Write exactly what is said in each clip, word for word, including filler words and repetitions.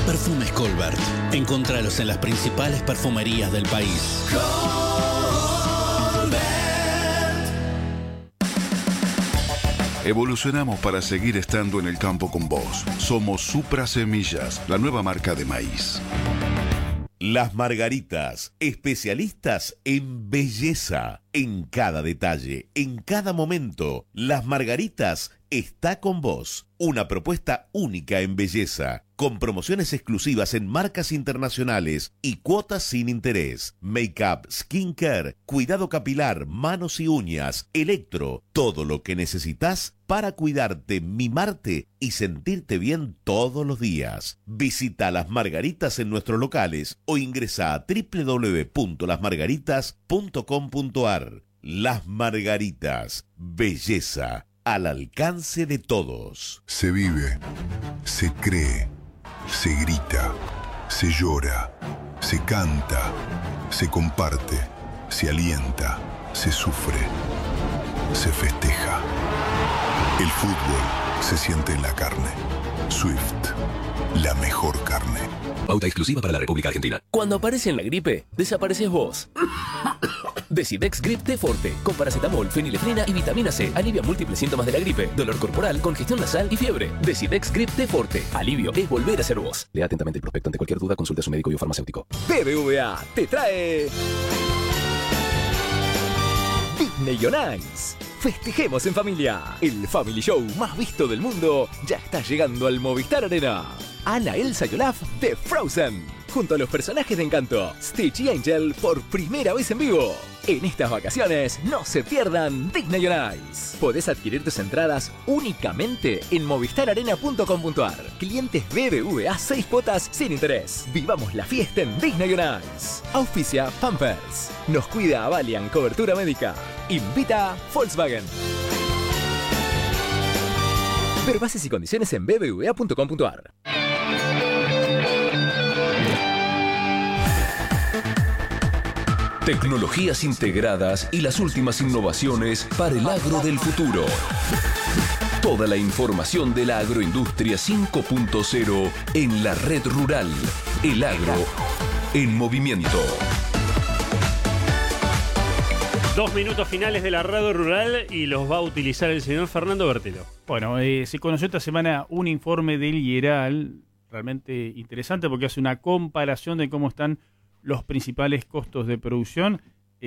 Perfumes Colbert. Encontralos en las principales perfumerías del país. Evolucionamos para seguir estando en el campo con vos. Somos Supra Semillas, la nueva marca de maíz. Las Margaritas, especialistas en belleza, en cada detalle, en cada momento. Las Margaritas está con vos. Una propuesta única en belleza, con promociones exclusivas en marcas internacionales y cuotas sin interés. Make-up, skincare, cuidado capilar, manos y uñas, electro, todo lo que necesitas para cuidarte, mimarte y sentirte bien todos los días. Visita Las Margaritas en nuestros locales o ingresa a doble u doble u doble u punto las margaritas punto com punto a r. Las Margaritas, belleza al alcance de todos. Se vive, se cree, se grita, se llora, se canta, se comparte, se alienta, se sufre, se festeja. El fútbol se siente en la carne. Swift, la mejor carne. Pauta exclusiva para la República Argentina. Cuando aparece en la gripe, desapareces vos. Decidex Grip T Forte, con paracetamol, fenilefrina y vitamina C. Alivia múltiples síntomas de la gripe, dolor corporal, congestión nasal y fiebre. Decidex Grip T Forte. Alivio es volver a ser vos. Lea atentamente el prospecto. Ante cualquier duda, consulte a su médico y o farmacéutico. B B V A te trae Disney on Ice. Festejemos en familia. El Family Show más visto del mundo ya está llegando al Movistar Arena. Anna, Elsa y Olaf de Frozen, junto a los personajes de Encanto, Stitch y Angel por primera vez en vivo. En estas vacaciones no se pierdan Disney on Ice. Podés adquirir tus entradas únicamente en movistar arena punto com punto a r. Clientes B B V A seis cuotas sin interés. Vivamos la fiesta en Disney on Ice. Auspicia Pampers. Nos cuida Avalian Cobertura Médica. Invita Volkswagen. Ver bases y condiciones en b b v a punto com punto a r. Tecnologías integradas y las últimas innovaciones para el agro del futuro. Toda la información de la agroindustria cinco punto cero en la red rural. El agro en movimiento. Dos minutos finales de la radio rural y los va a utilizar el señor Fernando Bertelo. Bueno, eh, se conoció esta semana un informe del IERAL, realmente interesante porque hace una comparación de cómo están los principales costos de producción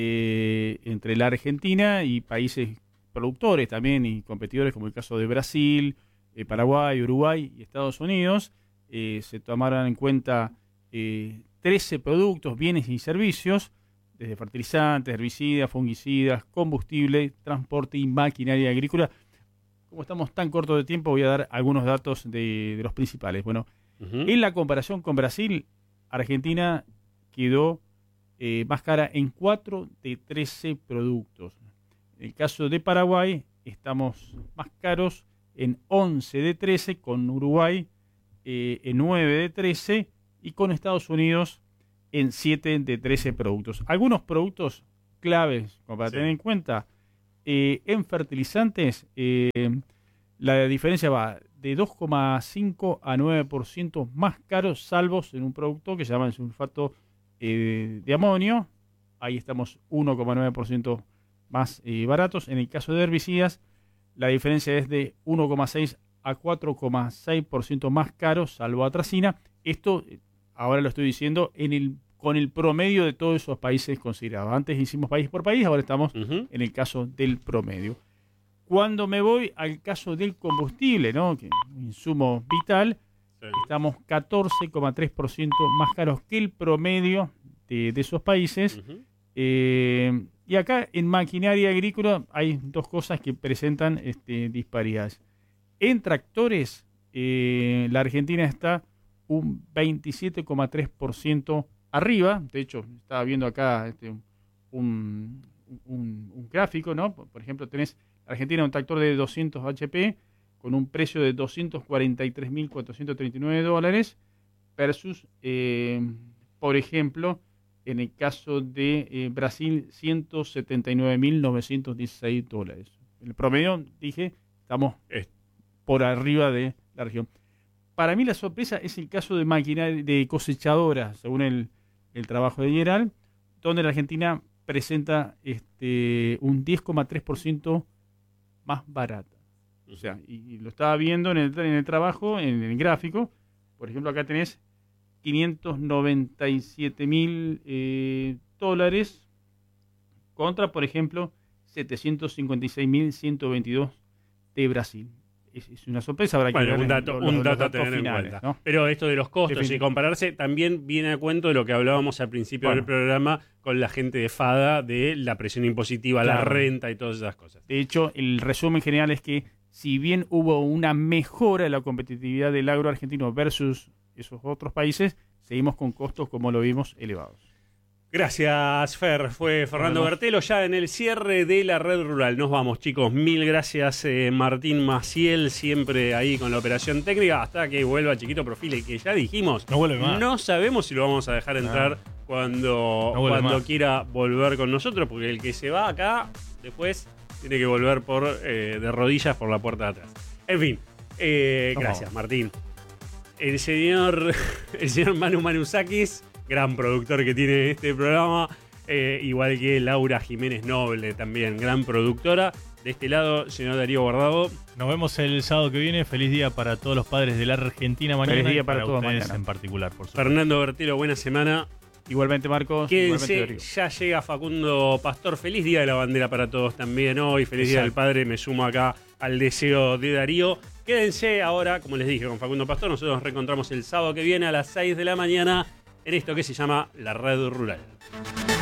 eh, entre la Argentina y países productores también y competidores como el caso de Brasil, eh, Paraguay, Uruguay y Estados Unidos. Eh, se tomaron en cuenta eh, trece productos, bienes y servicios, desde fertilizantes, herbicidas, fungicidas, combustible, transporte y maquinaria agrícola. Como estamos tan cortos de tiempo, voy a dar algunos datos de, de los principales. Bueno, uh-huh. En la comparación con Brasil, Argentina quedó eh, más cara en cuatro de trece productos. En el caso de Paraguay, estamos más caros en once de trece, con Uruguay eh, en nueve de trece y con Estados Unidos en siete de trece productos. Algunos productos claves como para sí. tener en cuenta, eh, en fertilizantes, eh, la diferencia va de dos coma cinco a nueve por ciento más caros, salvos en un producto que se llama el sulfato eh, de amonio. Ahí estamos uno coma nueve por ciento más eh, baratos. En el caso de herbicidas, la diferencia es de uno coma seis a cuatro coma seis por ciento más caros, salvo atracina. Esto, ahora lo estoy diciendo, en el con el promedio de todos esos países considerados. Antes hicimos país por país, ahora estamos uh-huh. en el caso del promedio. Cuando me voy al caso del combustible, ¿no?, que es un insumo vital, sí. estamos catorce coma tres por ciento más caros que el promedio de, de esos países. Uh-huh. Eh, y acá en maquinaria agrícola hay dos cosas que presentan este, disparidades. En tractores, eh, la Argentina está un veintisiete coma tres por ciento arriba. De hecho, estaba viendo acá este, un, un, un gráfico, ¿no? Por, por ejemplo, tenés Argentina un tractor de doscientos H P con un precio de doscientos cuarenta y tres mil cuatrocientos treinta y nueve dólares versus, eh, por ejemplo, en el caso de eh, Brasil, ciento setenta y nueve mil novecientos dieciséis dólares. En el promedio, dije, estamos por arriba de la región. para mí la sorpresa es el caso de maquinaria de cosechadoras, según el, el trabajo de Yeral, donde la Argentina presenta este un diez coma tres por ciento más barata. O sea, y, y lo estaba viendo en el, en el trabajo, en el gráfico. Por ejemplo, acá tenés quinientos noventa y siete mil eh, dólares contra, por ejemplo, setecientos cincuenta y seis mil ciento veintidós de Brasil. Es, es una sorpresa. Habrá bueno, que ver un dato, los, un los dato a datos tener finales, en cuenta. ¿no? Pero esto de los costos y compararse también viene a cuento de lo que hablábamos al principio bueno. del programa con la gente de FADA, de la presión impositiva, claro. la renta y todas esas cosas. De hecho, el resumen general es que si bien hubo una mejora en la competitividad del agro argentino versus esos otros países, seguimos con costos, como lo vimos, elevados. Gracias, Fer. Fue Fernando Bertelo ya en el cierre de la Red Rural. Nos vamos, chicos. Mil gracias, eh, Martín Maciel, siempre ahí con la operación técnica, hasta que vuelva Chiquito Profile, que ya dijimos, no vuelve más. No sabemos si lo vamos a dejar entrar no. cuando, no cuando quiera volver con nosotros, porque el que se va acá, después tiene que volver por eh, de rodillas por la puerta de atrás. En fin, eh, gracias, Martín. El señor, el señor Manu Manusakis, gran productor que tiene este programa, eh, igual que Laura Jiménez Noble, también gran productora. De este lado, señor Darío Guardado. Nos vemos el sábado que viene. Feliz día para todos los padres de la Argentina mañana. Feliz día para, para todos ustedes mañana. En particular, por supuesto. Fernando Bertelo, buena semana. Igualmente, Marcos. Quédense, igualmente, ya llega Facundo Pastor. Feliz Día de la Bandera para todos también hoy. Feliz Exacto. Día del Padre. Me sumo acá al deseo de Darío. Quédense ahora, como les dije, con Facundo Pastor. Nosotros nos reencontramos el sábado que viene a las seis de la mañana en esto que se llama La Red Rural.